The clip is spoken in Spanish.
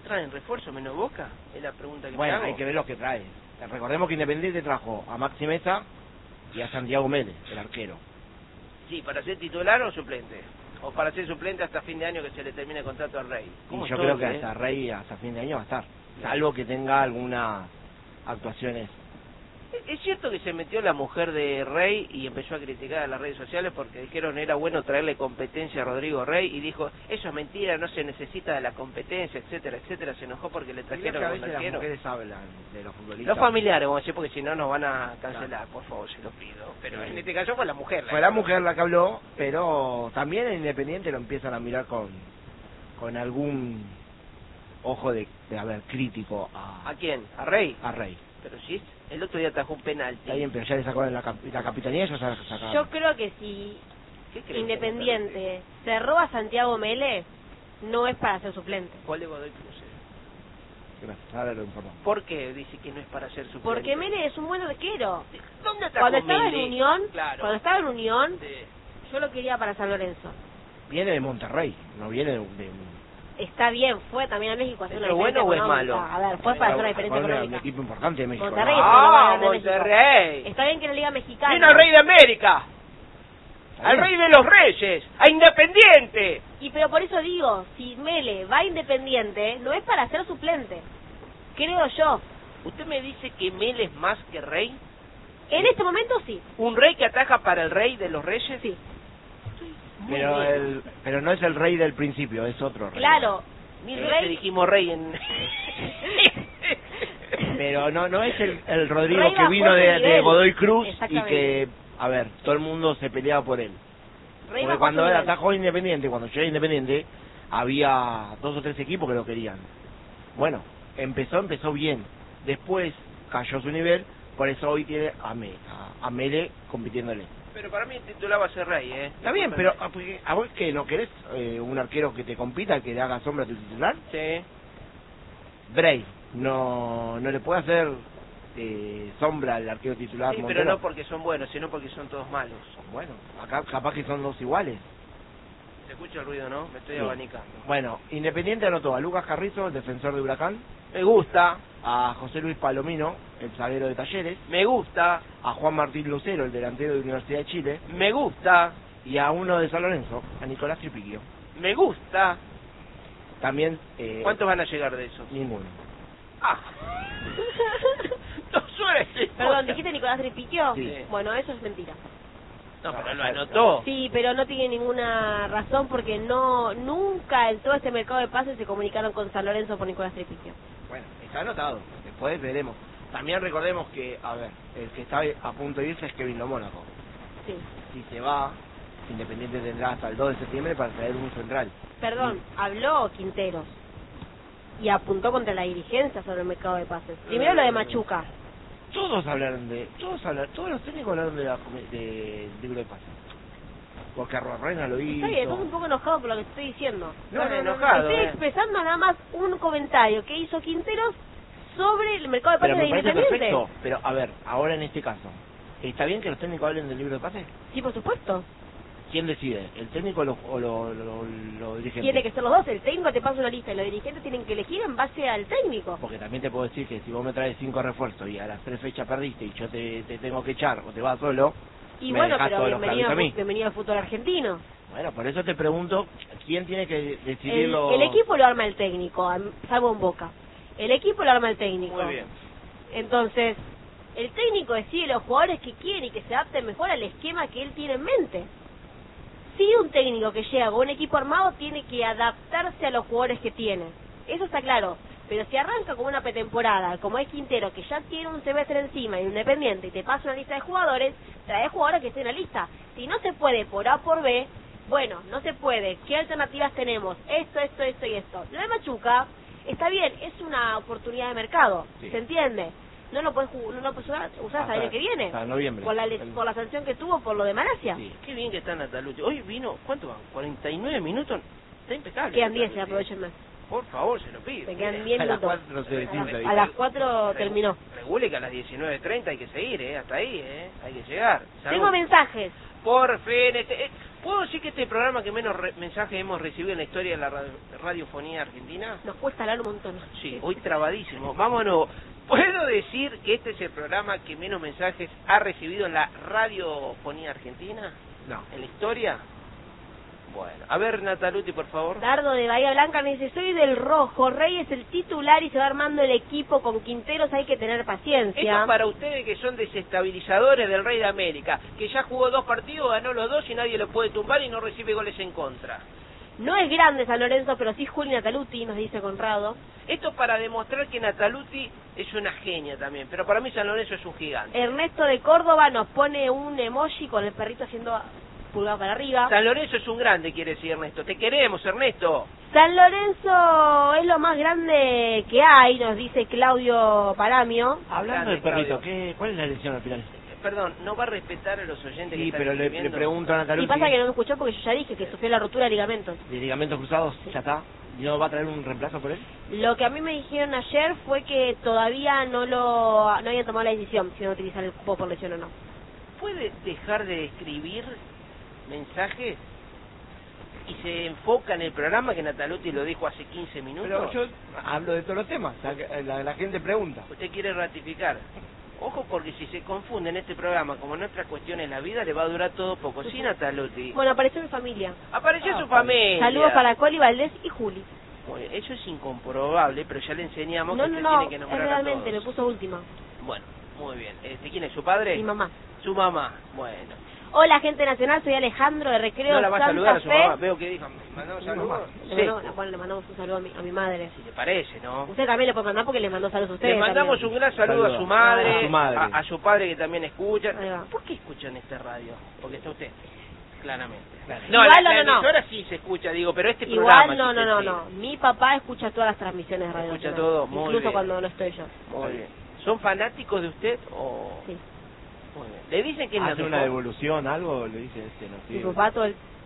traen refuerzo menos Boca? Es la pregunta que Bueno, te hago. hay que ver los que trae. Recordemos que Independiente trajo a Maxi Mesa y a Santiago Mélez, el arquero. Sí, ¿para ser titular o suplente? O para ser suplente hasta fin de año que se le termine el contrato al Rey. Y yo creo que hasta Rey, hasta fin de año va a estar. Salvo que tenga algunas actuaciones. ¿Es cierto que se metió la mujer de Rey y empezó a criticar a las redes sociales porque dijeron era bueno traerle competencia a Rodrigo Rey y dijo, eso es mentira, no se necesita de la competencia, etcétera, etcétera? Se enojó porque le trajeron a un veces las arquero. mujeres hablan de los futbolistas. Los familiares, vamos a decir, porque si no nos van a cancelar, por favor, se lo pido. Pero en este caso fue la mujer. Fue la mujer la que habló, pero también en Independiente lo empiezan a mirar con algún ojo de haber crítico ¿A quién? ¿A Rey? A Rey. Pero sí, el otro día atajó un penalti. Está bien, pero ya le sacó la capitanía, ya se sacaron. Yo creo que si Independiente cerró a Santiago Mélez, no es para ser suplente. ¿Cuál de Godoy Cruz? Gracias, ahora lo informo. ¿Por qué dice que no es para ser suplente? Porque Mélez es un buen arquero. ¿Dónde atajó Cuando estaba en Mélez? Unión, Claro. cuando estaba en Unión, Sí. yo lo quería para San Lorenzo. Viene de Monterrey, no viene de Está bien, fue también a México a hacer ¿Eso una es bueno diferencia o es económica. malo? A ver, fue para hacer una diferencia un económica. equipo importante de México. Monterrey ¿no? es uno más ¡Ah, grande de México. Monterrey! Está bien que en la Liga Mexicana. ¡Vino al Rey de América! ¡Al Rey de los Reyes! ¡A Independiente! Y pero por eso digo, si Mele va a Independiente, no es para ser suplente. Creo yo. ¿Usted me dice que Mel es más que Rey? En este momento sí. ¿Un Rey que ataja para el Rey de los Reyes? Sí. Pero no es el Rey del principio, es otro Rey. Claro. Mil Rey- veces dijimos Rey en... Pero no es el Rodrigo Rey que bajó vino su de nivel. Godoy Cruz y Exactamente. que, a ver, todo el mundo se peleaba por él. Rey Porque bajó cuando su él nivel. atajó a Independiente, cuando llegó a Independiente, había 2 o 3 equipos que lo querían. Bueno, empezó bien. Después cayó su nivel, por eso hoy tiene a Mele compitiéndole. Pero para mí el titular va a ser Rey, ¿eh? Está bien, pero ¿a vos que no querés un arquero que te compita, que le haga sombra a tu titular? Sí. Bray no le puede hacer sombra al arquero titular. Sí, Montero. pero no porque son buenos, sino porque son todos malos. Bueno, acá capaz que son 2 iguales. Se escucha el ruido, ¿no? Me estoy Sí. abanicando. Bueno, Independiente anotó a Lucas Carrizo, el defensor de Huracán, Me gusta, a José Luis Palomino, el zaguero de Talleres, me gusta, a Juan Martín Lucero, el delantero de Universidad de Chile, me gusta, y a uno de San Lorenzo, a Nicolás Tripiquio. me gusta. También... ¿Cuántos van a llegar de esos? Ninguno. ¡Ah! No suena ese Perdón, cosa. ¿dijiste Nicolás Tripiquio? Sí. Bueno, eso es mentira. No, pero lo anotó. Sí, pero no tiene ninguna razón porque nunca en todo este mercado de pases se comunicaron con San Lorenzo por Nicolás Tripiquio. Bueno, está anotado. Después veremos. También recordemos que, a ver, el que está a punto de irse es Kevin Lo Mónaco. Sí. Si se va, Independiente tendrá hasta el 2 de septiembre para traer un central. Perdón, habló Quinteros y apuntó contra la dirigencia sobre el mercado de pases. Primero lo de Machuca. Todos todos los técnicos hablaron del libro de pases. Porque Arruarrena lo hizo. Está bien, estás un poco enojado por lo que te estoy diciendo. No, enojado, Estoy expresando nada más un comentario que hizo Quinteros sobre el mercado de Pero pases de me parece Independiente. perfecto. Pero, a ver, ahora en este caso, ¿está bien que los técnicos hablen del libro de pases? Sí, por supuesto. ¿Quién decide? ¿El técnico o los dirigentes? Tiene que ser los dos. El técnico te pasa una lista y los dirigentes tienen que elegir en base al técnico. Porque también te puedo decir que si vos me traes 5 refuerzos y a las 3 fechas perdiste y yo te tengo que echar o te vas solo, Y me bueno, dejás pero todos los bienvenido, clavitos a mí. bienvenido al fútbol argentino. Bueno, por eso te pregunto, ¿quién tiene que decidirlo? El equipo lo arma el técnico, salvo en Boca. El equipo lo arma el técnico. Muy bien. Entonces, el técnico decide los jugadores que quiere y que se adapten mejor al esquema que él tiene en mente. Si un técnico que llega con un equipo armado tiene que adaptarse a los jugadores que tiene. Eso está claro. Pero si arranca con una pretemporada, como es Quintero, que ya tiene un semestre encima, Independiente, y te pasa una lista de jugadores, trae jugadores que estén en la lista. Si no se puede por A por B, bueno, no se puede. ¿Qué alternativas tenemos? Esto y esto. Lo de Machuca, está bien, es una oportunidad de mercado, Sí. ¿se entiende? No lo puedes usar hasta el año que viene. Hasta noviembre. Por la sanción que tuvo por lo de Malasia. Sí. Qué bien que está Natalucci. Hoy vino, ¿cuánto van? 49 minutos. Está impecable. Quedan 10, se Natalucci. aprovechen más. Por favor, se lo pido. Se quedan 10 A las minutos. 4 se decide. A las 4 terminó. Regule que a las 19:30 hay que seguir, hasta ahí, hay que llegar. Tengo mensajes. Por fin, ¿Puedo decir que este programa que menos mensajes hemos recibido en la historia de la radiofonía argentina? Nos cuesta hablar un montón. Sí, hoy trabadísimo. Vámonos. ¿Puedo decir que este es el programa que menos mensajes ha recibido en la radiofonía argentina? No. ¿En la historia? Bueno, a ver, Nataluti, por favor. Dardo de Bahía Blanca me dice, soy del rojo, Rey es el titular y se va armando el equipo con Quinteros, hay que tener paciencia. Esto es para ustedes que son desestabilizadores del Rey de América, que ya jugó 2 partidos, ganó los 2 y nadie lo puede tumbar y no recibe goles en contra. No es grande San Lorenzo, pero sí Juli Nataluti, nos dice Conrado. Esto para demostrar que Nataluti es una genia también, pero para mí San Lorenzo es un gigante. Ernesto de Córdoba nos pone un emoji con el perrito haciendo pulgado para arriba. San Lorenzo es un grande, quiere decir Ernesto. Te queremos, Ernesto. San Lorenzo es lo más grande que hay, nos dice Claudio Paramio. Hablando del Grande, perrito, Claudio. ¿cuál es la elección al final? Perdón, ¿no va a respetar a los oyentes que Sí, están pero le escribiendo? pregunto a Y Nataluti, pasa que no me escuchó porque yo ya dije que sufrió la rotura de ligamentos. de ligamentos cruzados, ya está. ¿Y no va a traer un reemplazo por él? Lo que a mí me dijeron ayer fue que todavía no habían tomado la decisión si no utilizar el cupo por lesión o no. ¿Puede dejar de escribir mensajes y se enfoca en el programa que Nataluti lo dijo hace 15 minutos? Pero yo hablo de todos los temas, o sea, que la gente pregunta. Usted quiere ratificar. Ojo, porque si se confunde en este programa como en otras cuestiones en la vida, le va a durar todo poco. Sí, Nataluti. Bueno, apareció mi familia. Apareció su familia. Saludos para Coli, Valdés y Juli. Bueno, eso es incomprobable, pero ya le enseñamos No, que no, usted no, tiene que es nombrar a realmente, todos. me puso última. Bueno, muy bien. ¿Quién es? ¿Su padre? Mi mamá. Su mamá. Bueno. Hola, gente nacional, soy Alejandro de Recreo ¿No la va a Santa saludar a su Fe. mamá? Veo que dijo, ¿mandamos saludos? Bueno, le mandamos un saludo a mi madre. Si le parece, ¿no? Usted también le puede mandar porque le mandó saludos a ustedes. Le mandamos también. un gran saludo a su madre, A su madre. a su padre que también escucha. Ahí va. ¿Por qué escuchan esta radio? Porque está usted, claramente. Claro. No, Igual la no. emisora sí se escucha, digo, pero este programa... Igual sí no. Mi papá escucha todas las transmisiones de Radio Escucha Nacional, todo, muy incluso bien. cuando no estoy yo. Muy bien. ¿Son fanáticos de usted o...? Sí. Muy bien. ¿Le dicen que es la ¿Hace una mejor? devolución, algo? Le dice no Mi papá todo el